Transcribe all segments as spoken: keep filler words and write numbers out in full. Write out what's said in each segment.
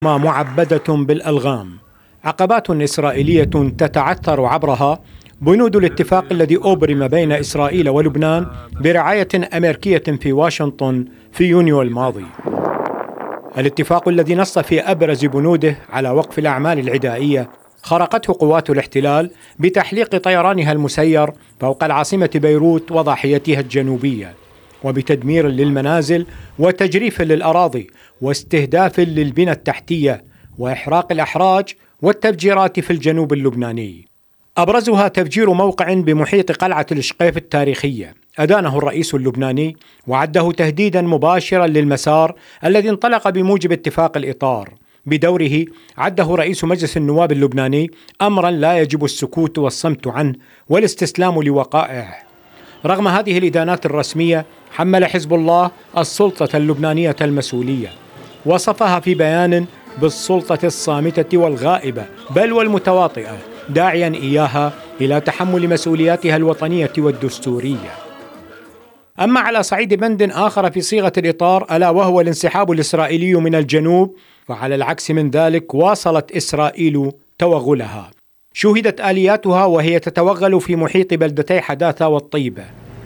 معبدة بالألغام، عقبات إسرائيلية تتعثر عبرها بنود الاتفاق الذي أبرم بين إسرائيل ولبنان برعاية أمريكية في واشنطن في يونيو الماضي. الاتفاق الذي نص في أبرز بنوده على وقف الأعمال العدائية خرقته قوات الاحتلال بتحليق طيرانها المسير فوق العاصمة بيروت وضاحيتها الجنوبية، وبتدمير للمنازل وتجريف للأراضي واستهداف للبنى التحتية وإحراق الأحراج والتفجيرات في الجنوب اللبناني. أبرزها تفجير موقع بمحيط قلعة الشقيف التاريخية أدانه الرئيس اللبناني وعده تهديدا مباشرا للمسار الذي انطلق بموجب اتفاق الإطار. بدوره عده رئيس مجلس النواب اللبناني أمرا لا يجب السكوت والصمت عنه والاستسلام لوقائعه. رغم هذه الإدانات الرسمية حمل حزب الله السلطة اللبنانية المسؤولية، وصفها في بيان بالسلطة الصامتة والغائبة بل والمتواطئة، داعيا إياها إلى تحمل مسؤولياتها الوطنية والدستورية. أما على صعيد بند آخر في صيغة الإطار ألا وهو الانسحاب الإسرائيلي من الجنوب، فعلى العكس من ذلك واصلت إسرائيل توغلها. شهدت آلياتها وهي تتوغل في محيط بلدتي حداثة والطيبة.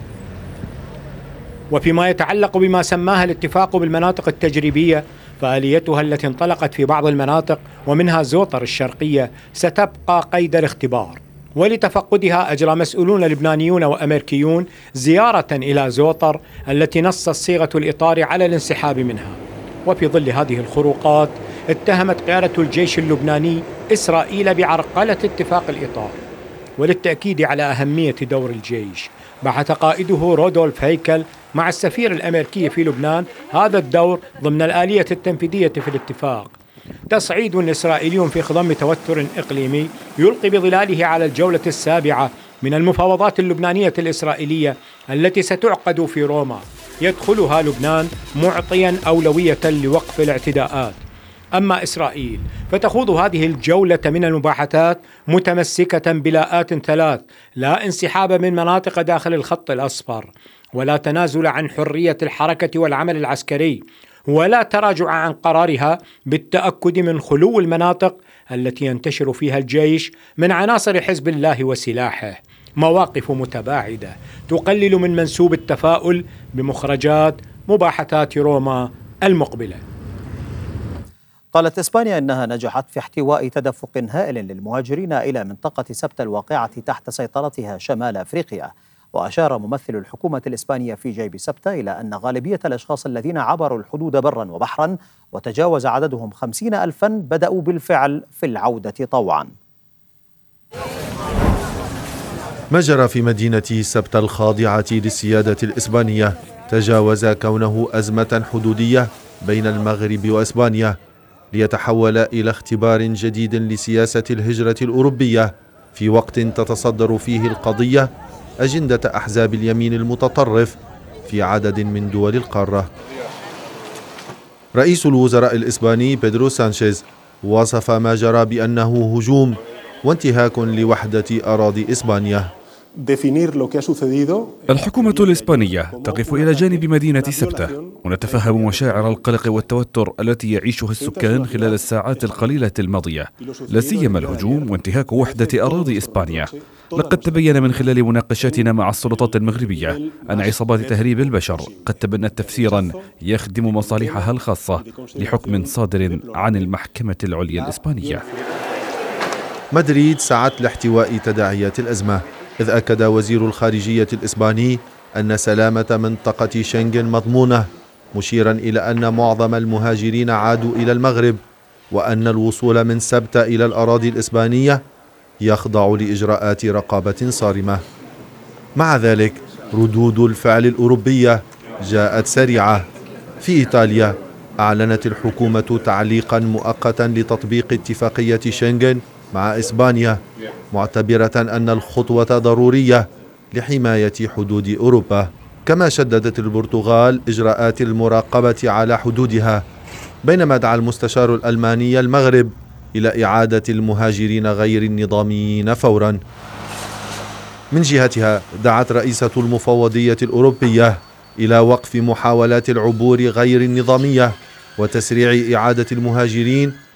وفيما يتعلق بما سماها الاتفاق بالمناطق التجريبية، فآليتها التي انطلقت في بعض المناطق ومنها زوطر الشرقية ستبقى قيد الاختبار. ولتفقدها أجرى مسؤولون لبنانيون وأمريكيون زيارة إلى زوطر التي نصت صيغة الإطار على الانسحاب منها. وفي ظل هذه الخروقات اتهمت قيادة الجيش اللبناني إسرائيل بعرقلة اتفاق الإطار. وللتأكيد على أهمية دور الجيش بعث قائده رودولف هيكل مع السفير الأمريكي في لبنان هذا الدور ضمن الآلية التنفيذية في الاتفاق. تصعيد إسرائيلي في خضم توتر إقليمي يلقي بظلاله على الجولة السابعة من المفاوضات اللبنانية الإسرائيلية التي ستعقد في روما، يدخلها لبنان معطيا أولوية لوقف الاعتداءات. أما إسرائيل فتخوض هذه الجولة من المباحثات متمسكة بلاءات ثلاث: لا انسحاب من مناطق داخل الخط الأصفر، ولا تنازل عن حرية الحركة والعمل العسكري، ولا تراجع عن قرارها بالتأكد من خلو المناطق التي ينتشر فيها الجيش من عناصر حزب الله وسلاحه. مواقف متباعدة تقلل من منسوب التفاؤل بمخرجات مباحثات روما المقبلة. قالت إسبانيا إنها نجحت في احتواء تدفق هائل للمهاجرين إلى منطقة سبتة الواقعة تحت سيطرتها شمال أفريقيا. وأشار ممثل الحكومة الإسبانية في جيب سبتة إلى أن غالبية الأشخاص الذين عبروا الحدود برا وبحرا وتجاوز عددهم خمسين ألفا بدأوا بالفعل في العودة طوعا. ما جرى في مدينة سبتة الخاضعة للسيادة الإسبانية تجاوز كونه أزمة حدودية بين المغرب وإسبانيا ليتحول إلى اختبار جديد لسياسة الهجرة الأوروبية في وقت تتصدر فيه القضية أجندة أحزاب اليمين المتطرف في عدد من دول القارة. رئيس الوزراء الإسباني بيدرو سانشيز وصف ما جرى بأنه هجوم وانتهاك لوحدة أراضي إسبانيا. الحكومة الإسبانية تقف إلى جانب مدينة سبتة، ونتفهم مشاعر القلق والتوتر التي يعيشها السكان خلال الساعات القليلة الماضية، لا سيما الهجوم وانتهاك وحدة أراضي إسبانيا. لقد تبين من خلال مناقشاتنا مع السلطات المغربية أن عصابات تهريب البشر قد تبنت تفسيرا يخدم مصالحها الخاصة لحكم صادر عن المحكمة العليا الإسبانية. مدريد سعت لاحتواء تداعيات الأزمة، إذ أكد وزير الخارجية الإسباني أن سلامة منطقة شنغن مضمونة، مشيرا إلى أن معظم المهاجرين عادوا إلى المغرب، وأن الوصول من سبتة إلى الأراضي الإسبانية يخضع لإجراءات رقابة صارمة. مع ذلك ردود الفعل الأوروبية جاءت سريعة. في إيطاليا أعلنت الحكومة تعليقا مؤقتا لتطبيق اتفاقية شنغن مع إسبانيا، معتبرة أن الخطوة ضرورية لحماية حدود أوروبا. كما شددت البرتغال إجراءات المراقبة على حدودها، بينما دعا المستشار الألماني المغرب إلى إعادة المهاجرين غير النظاميين فورا. من جهتها دعت رئيسة المفوضية الأوروبية إلى وقف محاولات العبور غير النظامية وتسريع إعادة المهاجرين